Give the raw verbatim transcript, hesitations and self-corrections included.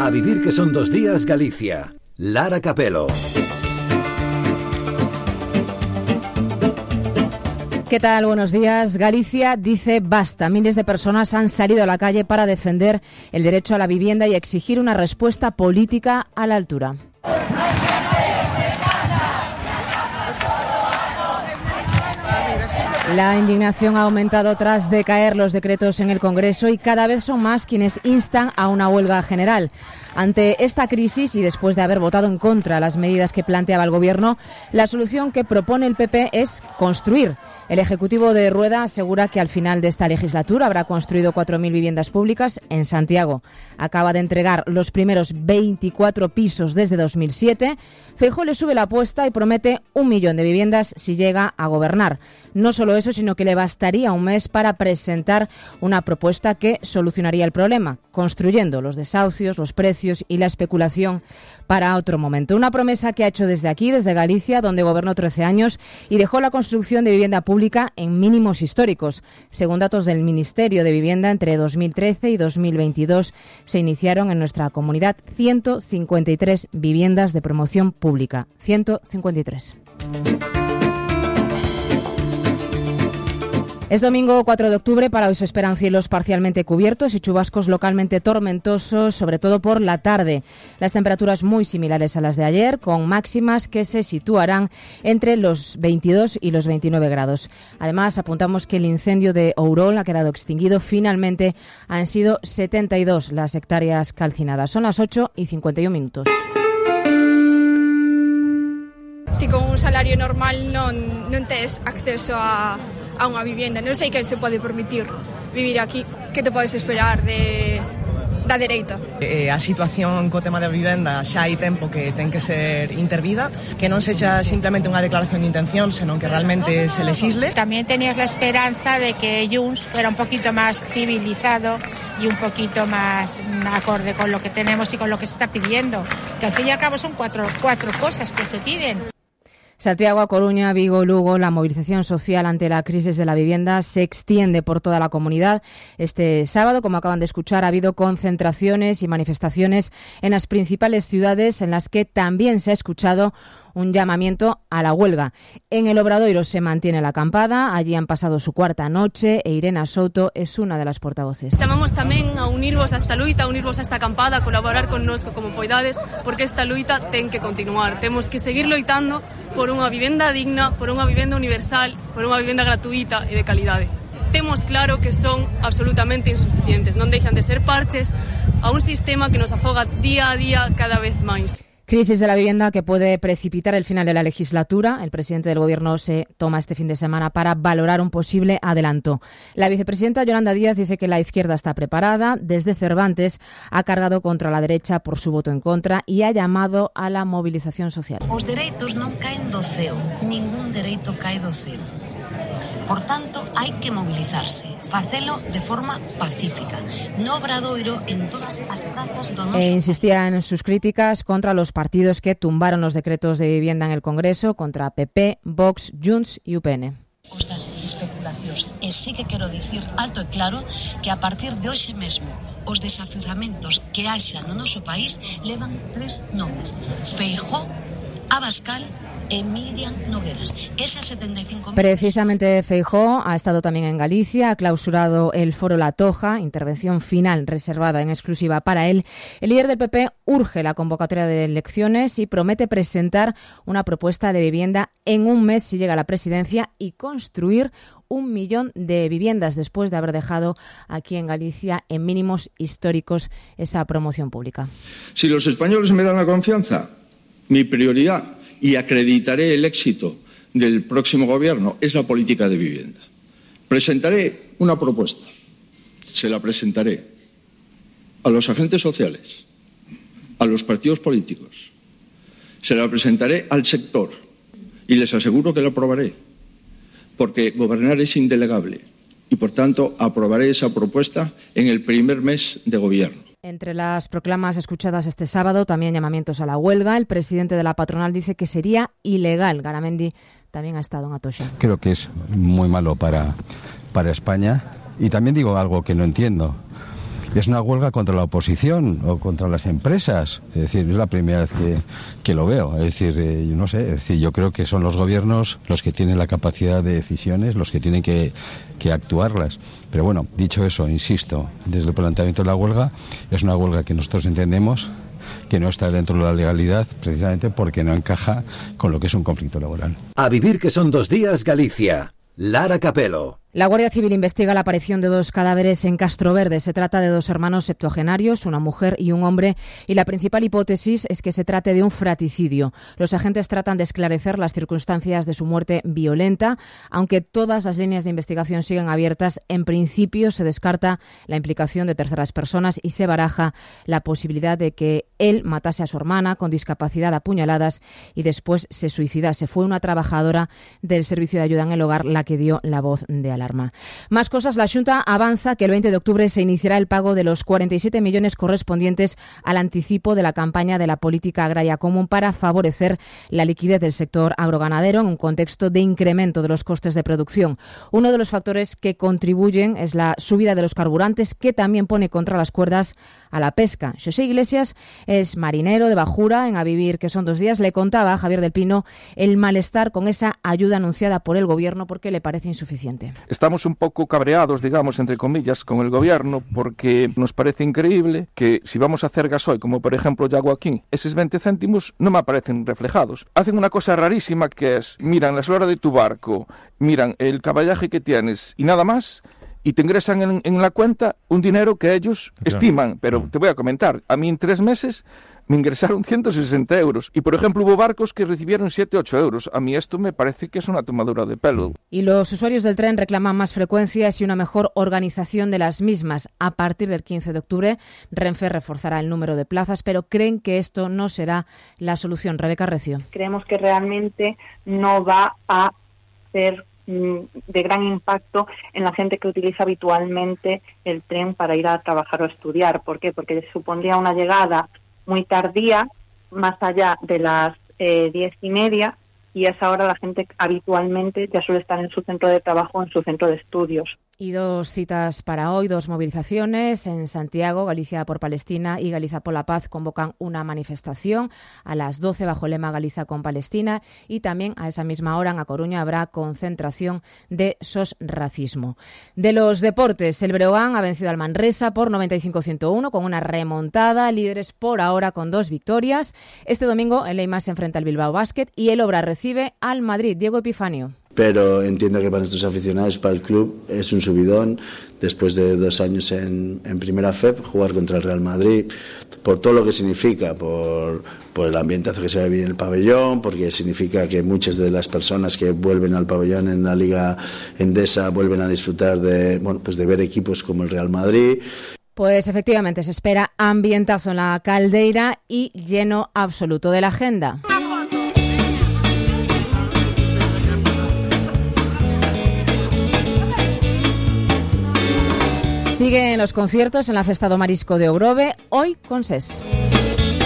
A vivir que son dos días, Galicia. Lara Capelo. ¿Qué tal? Buenos días. Galicia dice basta. Miles de personas han salido a la calle para defender el derecho a la vivienda y exigir una respuesta política a la altura. La indignación ha aumentado tras decaer los decretos en el Congreso y cada vez son más quienes instan a una huelga general. Ante esta crisis y después de haber votado en contra las medidas que planteaba el Gobierno, la solución que propone el P P es construir. El Ejecutivo de Rueda asegura que al final de esta legislatura habrá construido cuatro mil viviendas públicas en Santiago. Acaba de entregar los primeros veinticuatro pisos desde dos mil siete. Feijóo le sube la apuesta y promete un millón de viviendas si llega a gobernar. No solo eso, sino que le bastaría un mes para presentar una propuesta que solucionaría el problema, construyendo los desahucios, los precios y la especulación para otro momento. Una promesa que ha hecho desde aquí, desde Galicia, donde gobernó trece años y dejó la construcción de vivienda pública en mínimos históricos. Según datos del Ministerio de Vivienda, entre dos mil trece y dos mil veintidós se iniciaron en nuestra comunidad ciento cincuenta y tres viviendas de promoción pública. ciento cincuenta y tres. Es domingo cuatro de octubre. Para hoy se esperan cielos parcialmente cubiertos y chubascos localmente tormentosos, sobre todo por la tarde. Las temperaturas muy similares a las de ayer, con máximas que se situarán entre los veintidós y los veintinueve grados. Además, apuntamos que el incendio de Ourol ha quedado extinguido. Finalmente han sido setenta y dos las hectáreas calcinadas. Son las ocho y cincuenta y un minutos. Ti con un salario normal non, non tes acceso a, a unha vivenda. Non sei quen se pode permitir vivir aquí. Que te podes esperar de, da dereita? Eh, a situación co tema da vivenda xa hai tempo que ten que ser intervida, que non sexa simplemente unha declaración de intención, senón que realmente se legisle. También tenías la esperanza de que Junts fuera un poquito más civilizado y un poquito más acorde con lo que tenemos y con lo que se está pidiendo, que al fin y al cabo son cuatro, cuatro cosas que se piden. Santiago, A Coruña, Vigo, Lugo, la movilización social ante la crisis de la vivienda se extiende por toda la comunidad. Este sábado, como acaban de escuchar, ha habido concentraciones y manifestaciones en las principales ciudades en las que también se ha escuchado un llamamiento a la huelga. En el Obradoiro se mantiene la acampada, allí han pasado su cuarta noche e Irena Souto es una de las portavoces. Chamamos tamén a unirvos a esta luita, a unirvos a esta acampada, a colaborar connosco como poidades, porque esta luita ten que continuar. Temos que seguir loitando por unha vivenda digna, por unha vivenda universal, por unha vivenda gratuita e de calidade. Temos claro que son absolutamente insuficientes, non deixan de ser parches a un sistema que nos afoga día a día cada vez máis. Crisis de la vivienda que puede precipitar el final de la legislatura. El presidente del Gobierno se toma este fin de semana para valorar un posible adelanto. La vicepresidenta Yolanda Díaz dice que la izquierda está preparada. Desde Cervantes ha cargado contra la derecha por su voto en contra y ha llamado a la movilización social. Os dereitos non caen do ceo, ningún dereito cae do ceo. Por tanto, hai que mobilizarse, facelo de forma pacífica, no Obradoiro, en todas as plazas do noso... E insistía en sus críticas contra los partidos que tumbaron los decretos de vivienda en el Congreso, contra P P, Vox, Junts y U P N. Os das especulacións. E sí que quero dicir alto e claro que a partir de hoxe mesmo os desafiuzamentos que haxa no noso país levan tres nomes: Feijóo, Abascal e Miriam Nogueras. Esas setenta y cinco... Precisamente Feijóo ha estado también en Galicia, ha clausurado el foro La Toja, intervención final reservada en exclusiva para él. El líder del P P urge la convocatoria de elecciones y promete presentar una propuesta de vivienda en un mes si llega a la presidencia y construir un millón de viviendas después de haber dejado aquí en Galicia en mínimos históricos esa promoción pública. Si los españoles me dan la confianza, mi prioridad y acreditaré el éxito del próximo gobierno es la política de vivienda. Presentaré una propuesta, se la presentaré a los agentes sociales, a los partidos políticos, se la presentaré al sector y les aseguro que la aprobaré, porque gobernar es indelegable y, por tanto, aprobaré esa propuesta en el primer mes de gobierno. Entre las proclamas escuchadas este sábado, también llamamientos a la huelga. El presidente de la patronal dice que sería ilegal. Garamendi también ha estado en Atocha. Creo que es muy malo para, para España. Y también digo algo que no entiendo. es una huelga contra la oposición o contra las empresas. Es decir, es la primera vez que, que lo veo. Es decir, eh, yo no sé, es decir, yo creo que son los gobiernos los que tienen la capacidad de decisiones, los que tienen que, que actuarlas. Pero bueno, dicho eso, insisto, desde el planteamiento de la huelga, es una huelga que nosotros entendemos que no está dentro de la legalidad, precisamente porque no encaja con lo que es un conflicto laboral. A vivir que son dos días, Galicia. Lara Capelo. La Guardia Civil investiga la aparición de dos cadáveres en Castroverde. Se trata de dos hermanos septuagenarios, una mujer y un hombre, y la principal hipótesis es que se trate de un fraticidio. Los agentes tratan de esclarecer las circunstancias de su muerte violenta, aunque todas las líneas de investigación siguen abiertas. En principio se descarta la implicación de terceras personas y se baraja la posibilidad de que él matase a su hermana con discapacidad a puñaladas y después se suicidase. Fue una trabajadora del Servicio de Ayuda en el Hogar la que dio la voz de alarma. Más cosas. La Xunta avanza que el veinte de octubre se iniciará el pago de los cuarenta y siete millones correspondientes al anticipo de la campaña de la Política Agraria Común para favorecer la liquidez del sector agroganadero en un contexto de incremento de los costes de producción. Uno de los factores que contribuyen es la subida de los carburantes, que también pone contra las cuerdas a la pesca. José Iglesias es marinero de Bajura, en A Vivir que son dos días. Le contaba a Javier del Pino el malestar con esa ayuda anunciada por el Gobierno porque le parece insuficiente. Estamos un poco cabreados, digamos, entre comillas, con el Gobierno porque nos parece increíble que si vamos a hacer gasoil, como por ejemplo yo hago aquí, esos veinte céntimos no me aparecen reflejados. Hacen una cosa rarísima que es, miran la eslora de tu barco, miran el caballaje que tienes y nada más, y te ingresan en, en la cuenta un dinero que ellos claro. estiman. Pero te voy a comentar, a mí en tres meses me ingresaron ciento sesenta euros. Y, por ejemplo, hubo barcos que recibieron siete, ocho euros. A mí esto me parece que es una tomadura de pelo. Y los usuarios del tren reclaman más frecuencias y una mejor organización de las mismas. A partir del quince de octubre, Renfe reforzará el número de plazas, pero creen que esto no será la solución. Rebeca Recio. Creemos que realmente no va a ser de gran impacto en la gente que utiliza habitualmente el tren para ir a trabajar o estudiar. ¿Por qué? Porque supondría una llegada muy tardía, más allá de las eh, diez y media, y a esa hora la gente habitualmente ya suele estar en su centro de trabajo o en su centro de estudios. Y dos citas para hoy, dos movilizaciones. En Santiago, Galicia por Palestina y Galiza por la Paz convocan una manifestación a las doce bajo el lema Galiza con Palestina, y también a esa misma hora en A Coruña habrá concentración de SOS Racismo. De los deportes, el Breogán ha vencido al Manresa por noventa y cinco a ciento uno con una remontada, líderes por ahora con dos victorias. Este domingo el Leima se enfrenta al Bilbao Basket y el Obra recibe al Madrid. Diego Epifanio. Pero entiendo que para nuestros aficionados, para el club, es un subidón después de dos años en, en Primera F E P, jugar contra el Real Madrid, por todo lo que significa, por, por el ambientazo que se va a vivir en el pabellón, porque significa que muchas de las personas que vuelven al pabellón en la Liga Endesa vuelven a disfrutar de, bueno, pues de ver equipos como el Real Madrid. Pues efectivamente se espera ambientazo en la Caldeira y lleno absoluto de la agenda. Siguen los conciertos en la Festa do Marisco de Ogrove, hoy con SES.